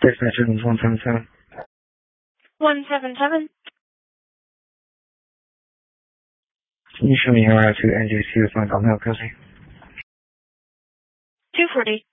Dispatcher is 177. 177. Can you show me your route to NJC with my call now, Kelsey? 240.